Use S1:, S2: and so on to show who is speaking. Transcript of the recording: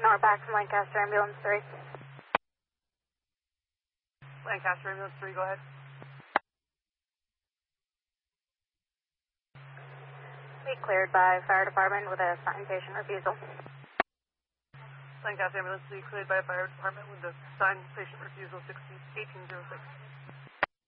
S1: hour back from Lancaster Ambulance 3.
S2: Lancaster Ambulance 3, go ahead.
S1: Be cleared by fire department with a signed patient refusal.
S2: Lancaster Ambulance 3 cleared by fire department with a signed patient refusal 1806.